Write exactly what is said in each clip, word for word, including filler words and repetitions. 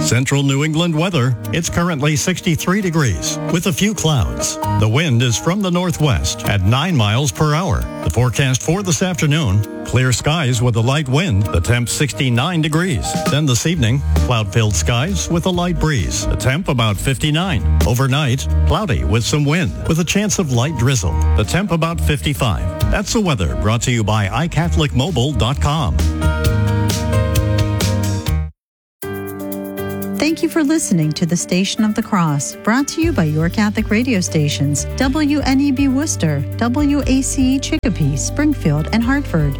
Central New England weather. It's currently sixty-three degrees with a few clouds. The wind is from the northwest at nine miles per hour. The forecast for this afternoon, clear skies with a light wind. The temp sixty-nine degrees. Then this evening, cloud-filled skies with a light breeze. The temp about fifty-nine. Overnight, cloudy with some wind with a chance of light drizzle. The temp about fifty-five. That's the weather brought to you by i catholic mobile dot com. Thank you for listening to the Station of the Cross, brought to you by your Catholic radio stations, W N E B Worcester, W A C E Chicopee, Springfield, and Hartford.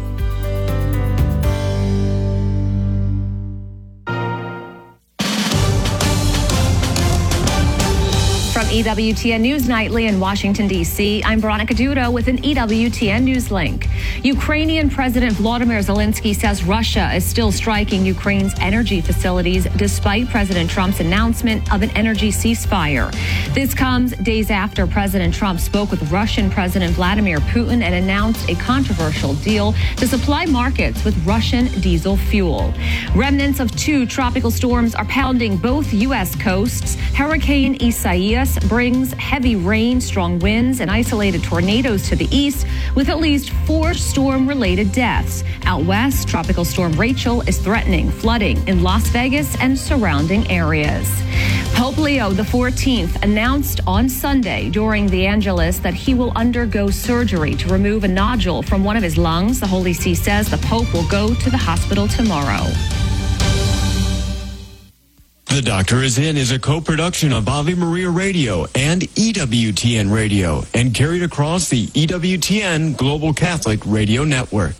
From E W T N News Nightly in Washington, D C, I'm Veronica Dudo with an E W T N News link. Ukrainian President Volodymyr Zelensky says Russia is still striking Ukraine's energy facilities despite President Trump's announcement of an energy ceasefire. This comes days after President Trump spoke with Russian President Vladimir Putin and announced a controversial deal to supply markets with Russian diesel fuel. Remnants of two tropical storms are pounding both U S coasts. Hurricane Isaias brings heavy rain, strong winds, and isolated tornadoes to the east, with at least four storm-related deaths. Out west, Tropical Storm Rachel is threatening flooding in Las Vegas and surrounding areas. Pope Leo the fourteenth announced on Sunday during the Angelus that he will undergo surgery to remove a nodule from one of his lungs. The Holy See says the Pope will go to the hospital tomorrow. The Doctor Is In is a co-production of Ave Maria Radio and E W T N Radio and carried across the E W T N Global Catholic Radio Network.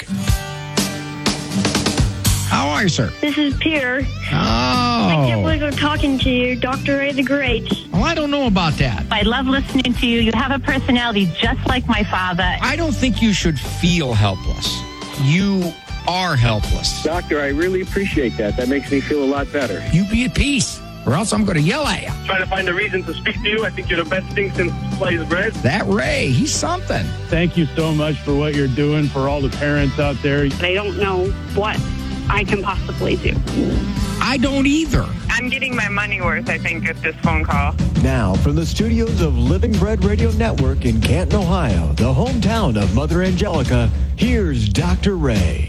How are you, sir? This is Peter. Oh. I can't believe I'm talking to you, Doctor Ray the Great. Well, I don't know about that. I love listening to you. You have a personality just like my father. I don't think you should feel helpless. You are helpless. Doctor, I really appreciate that. That makes me feel a lot better. You be at peace, or else I'm going to yell at you. Trying to find a reason to speak to you. I think you're the best thing since sliced bread. That Ray, he's something. Thank you so much for what you're doing for all the parents out there. I don't know what I can possibly do. I don't either. I'm getting my money worth, I think, at this phone call. Now, from the studios of Living Bread Radio Network in Canton, Ohio, the hometown of Mother Angelica, here's Doctor Ray.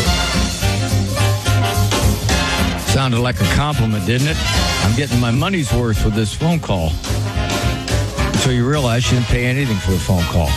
Sounded like a compliment, didn't it? I'm getting my money's worth with this phone call. So you realize she didn't pay anything for the phone call.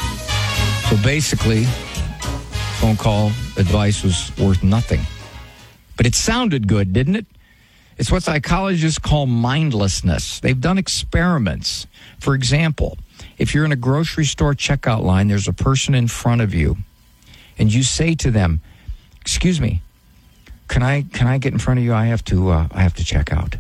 So basically, phone call advice was worth nothing. But it sounded good, didn't it? It's what psychologists call mindlessness. They've done experiments. For example, if you're in a grocery store checkout line, there's a person in front of you, and you say to them, "Excuse me, Can I can I get in front of you? I have to uh, I have to check out."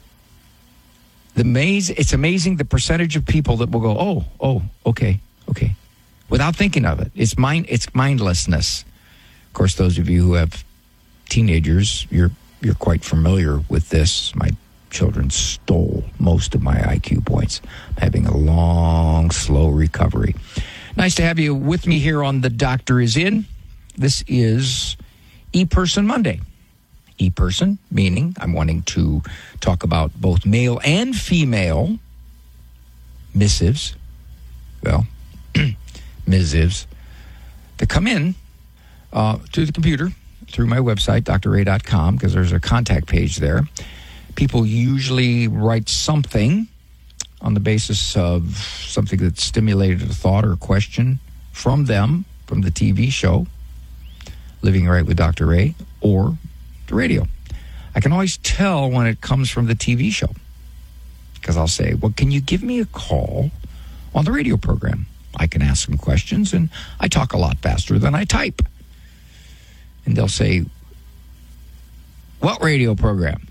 The maze, it's amazing the percentage of people that will go, "Oh, oh, okay, okay," without thinking of it. It's mind it's mindlessness. Of course, those of you who have teenagers, you're you're quite familiar with this. My children stole most of my I Q points. I'm having a long, slow recovery. Nice to have you with me here on The Doctor Is In. This is E-Person Monday. E-person, meaning I'm wanting to talk about both male and female missives, well, missives, that come in uh, to the computer through my website, d r ray dot com, because there's a contact page there. People usually write something on the basis of something that stimulated a thought or a question from them, from the T V show, Living Right with Doctor Ray, or the radio. I can always tell when it comes from the T V show, because I'll say, well, can you give me a call on the radio program? I can ask them questions, and I talk a lot faster than I type. And they'll say, what radio program?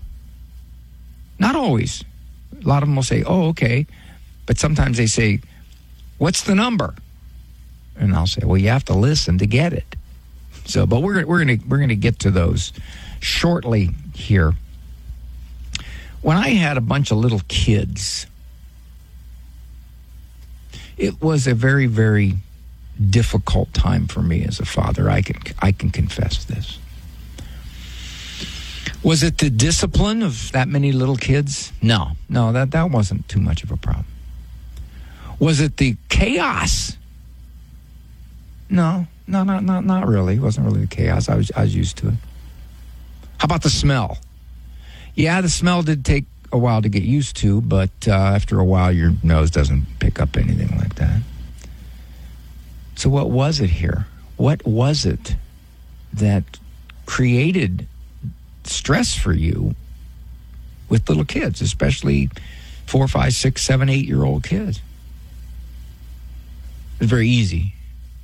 Not always. A lot of them will say, oh, okay. But sometimes they say, what's the number? And I'll say, well, you have to listen to get it. So, but we're we're gonna we're gonna get to those shortly here. When I had a bunch of little kids, it was a very, very difficult time for me as a father. I can I can confess this. Was it the discipline of that many little kids? No, no, that, that wasn't too much of a problem. Was it the chaos? No, no, not not not really. It wasn't really the chaos. I was I was used to it. How about the smell? Yeah, the smell did take a while to get used to, but uh, after a while, your nose doesn't pick up anything like that. So what was it here? What was it that created stress for you with little kids, especially four, five, six, seven, eight-year-old kids? It's very easy.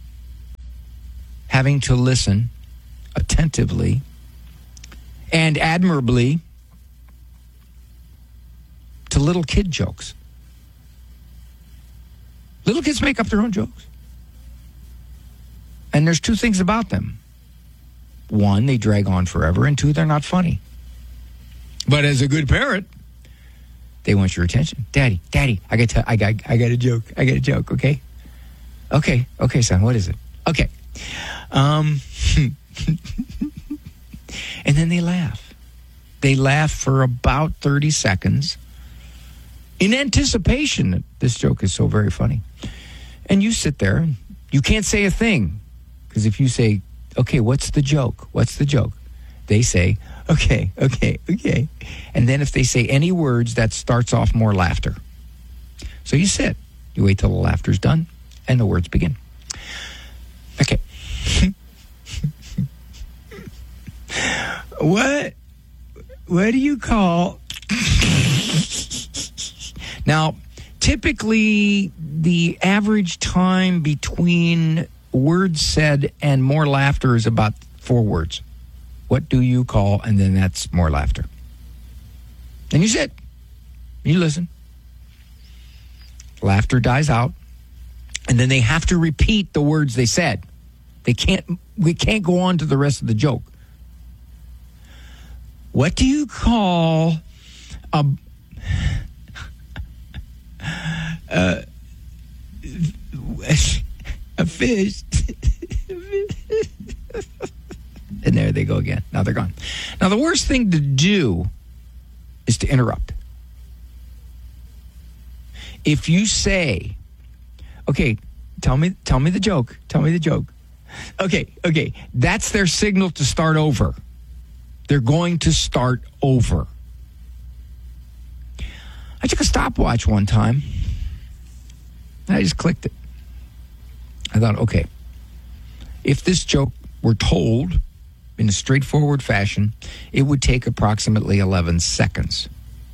Having to listen attentively and admirably to little kid jokes. Little kids make up their own jokes. And there's two things about them. One, they drag on forever, and two, they're not funny. But as a good parent, they want your attention. Daddy, Daddy, I got, to, I got, I got a joke. I got a joke. Okay, okay, okay, son. What is it? Okay, um, and then they laugh. They laugh for about thirty seconds in anticipation that this joke is so very funny. And you sit there and you can't say a thing. Because if you say, okay, what's the joke? What's the joke? They say, okay, okay, okay. And then if they say any words, that starts off more laughter. So you sit. You wait till the laughter's done, and the words begin. Okay. What? What do you call... Now, typically, the average time between words said and more laughter is about four words. What do you call? And then that's more laughter. And you sit. You listen. Laughter dies out. And then they have to repeat the words they said. They can't, we can't go on to the rest of the joke. What do you call a... Uh, a fish. And there they go again. Now they're gone. Now the worst thing to do is to interrupt. If you say, okay, tell me, tell me the joke. Tell me the joke. Okay, okay. That's their signal to start over. They're going to start over. I took a stopwatch one time, and I just clicked it. I thought, okay, if this joke were told in a straightforward fashion, it would take approximately eleven seconds.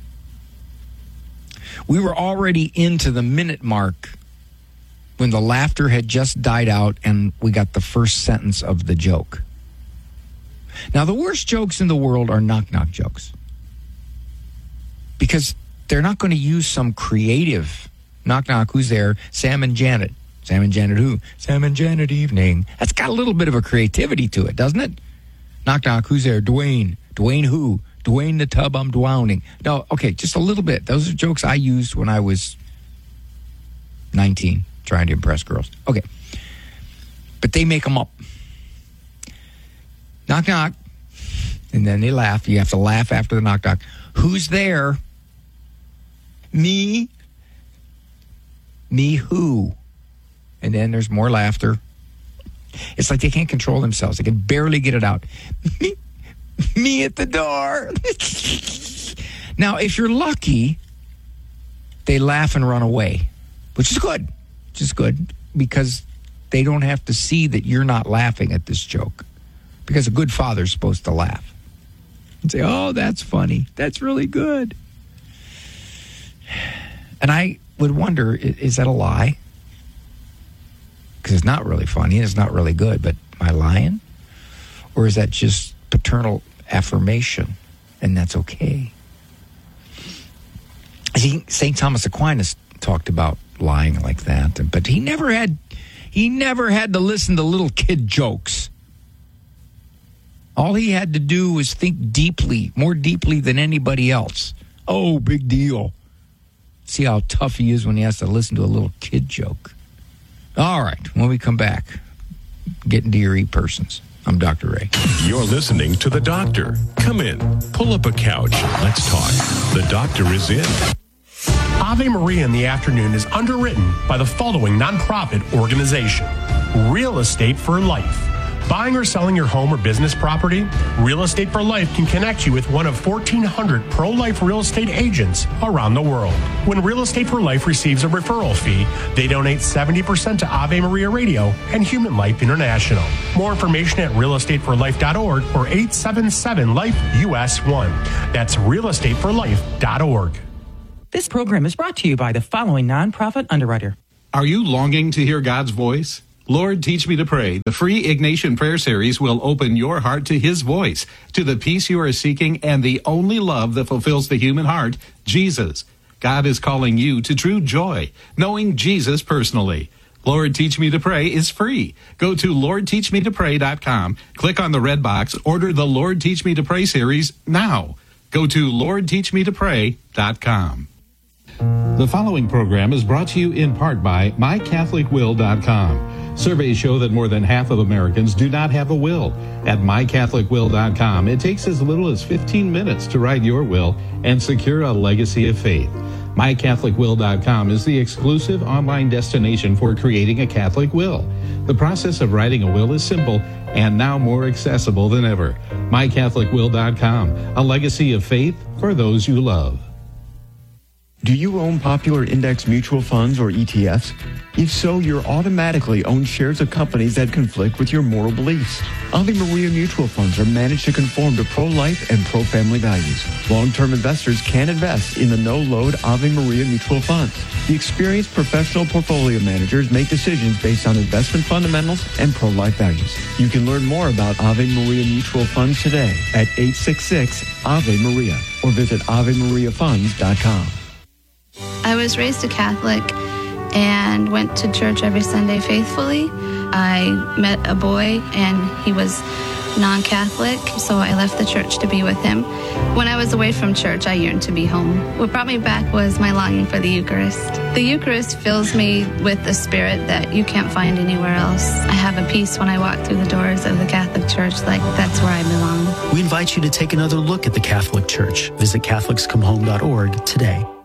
We were already into the minute mark when the laughter had just died out and we got the first sentence of the joke. Now, the worst jokes in the world are knock-knock jokes, because they're not going to use some creative knock-knock, who's there? Sam and Janet. Sam and Janet who? Sam and Janet evening. That's got a little bit of a creativity to it, doesn't it? Knock-knock, who's there? Dwayne. Dwayne who? Dwayne the tub I'm drowning. No, okay, just a little bit. Those are jokes I used when I was nineteen, trying to impress girls. Okay. But they make them up. Knock-knock. And then they laugh. You have to laugh after the knock-knock. Who's there? Me. Me who? And then there's more laughter. It's like they can't control themselves. They can barely get it out. Me, me at the door. Now, if you're lucky, they laugh and run away, which is good. Which is good because they don't have to see that you're not laughing at this joke. Because a good father's supposed to laugh and say, oh, that's funny. That's really good. And I would wonder, is that a lie? Because it's not really funny and it's not really good, but am I lying? Or is that just paternal affirmation and that's okay? See, Saint Thomas Aquinas talked about lying like that, but he never had he never had to listen to little kid jokes. All he had to do was think deeply, more deeply than anybody else. Oh, big deal. See how tough he is when he has to listen to a little kid joke. All right, when we come back, get into your e-persons. I'm Doctor Ray. You're listening to The Doctor. Come in, pull up a couch, let's talk. The Doctor is in. Ave Maria in the Afternoon is underwritten by the following nonprofit organization: Real Estate for Life. Buying or selling your home or business property? Real Estate for Life can connect you with one of fourteen hundred pro-life real estate agents around the world. When Real Estate for Life receives a referral fee, they donate seventy percent to Ave Maria Radio and Human Life International. More information at real estate for life dot org or eight seven seven life U S one. That's real estate for life dot org. This program is brought to you by the following nonprofit underwriter. Are you longing to hear God's voice? Lord, Teach Me to Pray, the free Ignatian prayer series will open your heart to His voice, to the peace you are seeking, and the only love that fulfills the human heart, Jesus. God is calling you to true joy, knowing Jesus personally. Lord, Teach Me to Pray is free. Go to lord teach me to pray dot com, click on the red box, order the Lord, Teach Me to Pray series now. Go to lord teach me to pray dot com. The following program is brought to you in part by my catholic will dot com. Surveys show that more than half of Americans do not have a will. At my catholic will dot com, it takes as little as fifteen minutes to write your will and secure a legacy of faith. my catholic will dot com is the exclusive online destination for creating a Catholic will. The process of writing a will is simple and now more accessible than ever. my catholic will dot com, a legacy of faith for those you love. Do you own popular index mutual funds or E T Fs? If so, you're automatically own shares of companies that conflict with your moral beliefs. Ave Maria mutual funds are managed to conform to pro-life and pro-family values. Long-term investors can invest in the no-load Ave Maria mutual funds. The experienced professional portfolio managers make decisions based on investment fundamentals and pro-life values. You can learn more about Ave Maria mutual funds today at eight six six Ave Maria or visit ave maria funds dot com. I was raised a Catholic and went to church every Sunday faithfully. I met a boy and he was non-Catholic, so I left the church to be with him. When I was away from church, I yearned to be home. What brought me back was my longing for the Eucharist. The Eucharist fills me with a spirit that you can't find anywhere else. I have a peace when I walk through the doors of the Catholic Church, like that's where I belong. We invite you to take another look at the Catholic Church. Visit catholics come home dot org today.